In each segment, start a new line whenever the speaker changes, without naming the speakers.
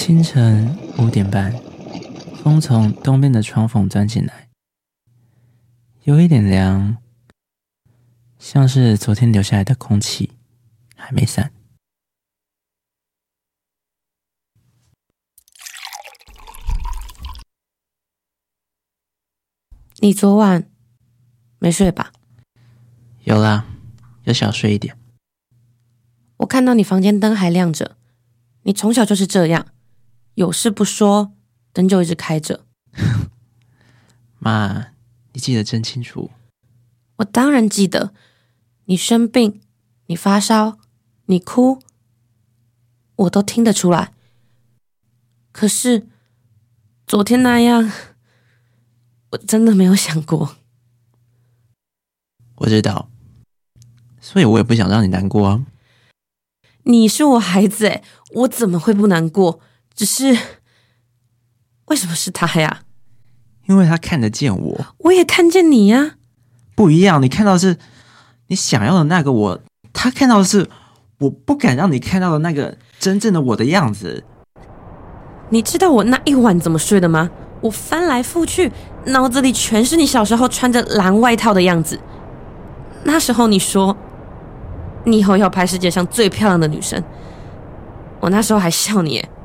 清晨5点半，风从东边的窗缝钻进来，有一点凉，像是昨天留下来的空气还没散。
你昨晚没睡吧？
有啦，有小睡一点。
我看到你房间灯还亮着，你从小就是这样，有事不说，灯就一直开着。
妈，你记得真清楚。
我当然记得，你生病，你发烧，你哭，我都听得出来。可是昨天那样，我真的没有想过。
我知道，所以我也不想让你难过啊。
你是我孩子诶，我怎么会不难过？只是为什么是他呀？
因为他看得见我。
我也看见你呀。
不一样，你看到的是你想要的那个我，他看到的是我不敢让你看到的那个真正的我的样子。
你知道我那一晚怎么睡的吗？我翻来覆去，脑子里全是你小时候穿着蓝外套的样子。那时候你说你以后要拍世界上最漂亮的女生，我那时候还笑你耶。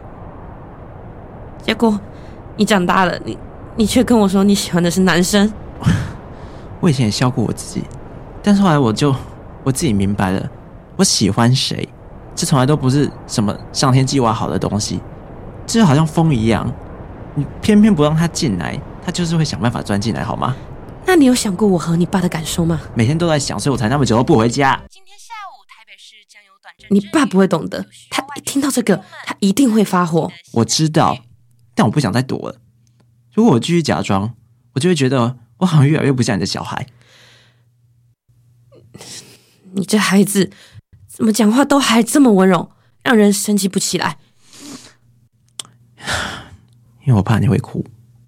结果你长大了，你却跟我说你喜欢的是男生。
我以前也笑过我自己，但是后来我自己明白了，我喜欢谁，这从来都不是什么上天计划好的东西，这就好像风一样，你偏偏不让他进来，他就是会想办法钻进来，好吗？
那你有想过我和你爸的感受吗？
每天都在想，所以我才那么久都不回家。
今天下午台北市将有短暂。
你爸不会懂的，他一听到这个，他一定会发火。
我知道，但我不想再躲了。如果我继续假装，我就会觉得我好像越来越不像你的小孩。
你这孩子怎么讲话都还这么温柔，让人生气不起来。
因为我怕你会哭。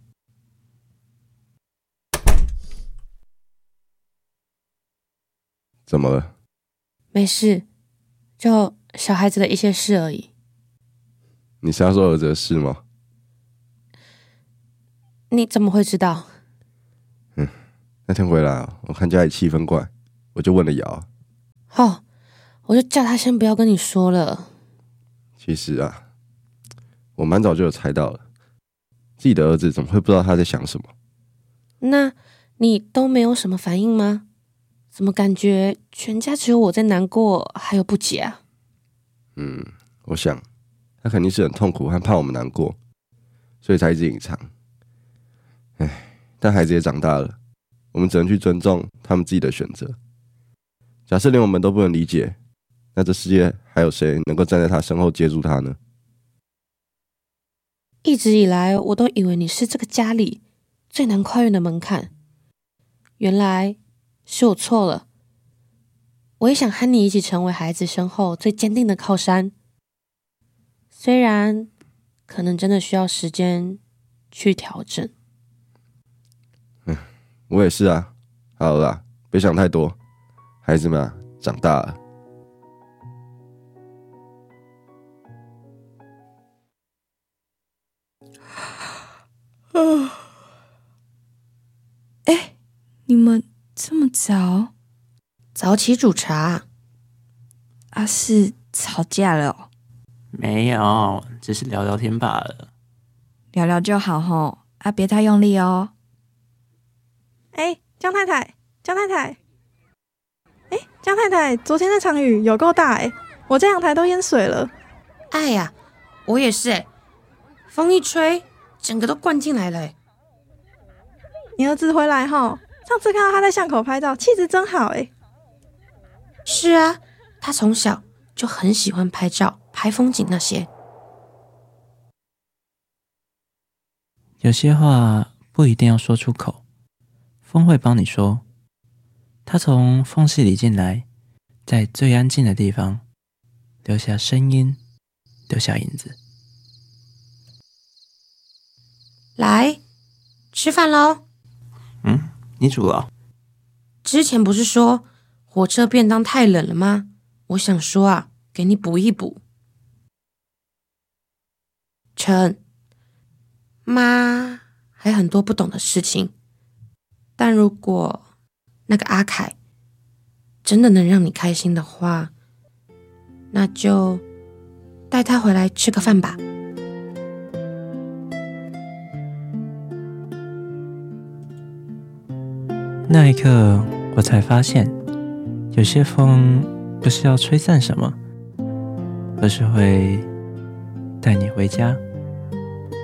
怎么了？
没事，就小孩子的一些事而已。
你是要说儿子的事吗？
你怎么会知道？
那天回来我看家里气氛怪，我就问了瑶。
我就叫他先不要跟你说了。
其实我蛮早就有猜到了，自己的儿子怎么会不知道他在想什么？
那你都没有什么反应吗？怎么感觉全家只有我在难过，还有不解啊？
我想他肯定是很痛苦和怕我们难过，所以才一直隐藏。但孩子也长大了，我们只能去尊重他们自己的选择。假设连我们都不能理解，那这世界还有谁能够站在他身后接住他呢？
一直以来我都以为你是这个家里最难跨越的门槛，原来是我错了。我也想和你一起成为孩子身后最坚定的靠山，虽然可能真的需要时间去调整。
我也是啊。好了啦，别想太多，孩子们长大了。
你们这么早？
早起煮茶。
是吵架了哦？
没有，只是聊聊天罢了。
聊聊就好吼，别太用力哦。
江太太，江太太，昨天那场雨有够大我这阳台都淹水了。
哎呀，我也是风一吹，整个都灌进来了
你儿子回来齁，上次看到他在巷口拍照，气质真好
是啊，他从小就很喜欢拍照、拍风景那些。
有些话不一定要说出口，风会帮你说。他从缝隙里进来，在最安静的地方留下声音，留下影子。
来，吃饭咯。
你煮了？
之前不是说火车便当太冷了吗？我想说给你补一补。 琛，妈还有很多不懂的事情，但如果那个阿凯真的能让你开心的话，那就带他回来吃个饭吧。
那一刻，我才发现，有些风不是要吹散什么，而是会带你回家。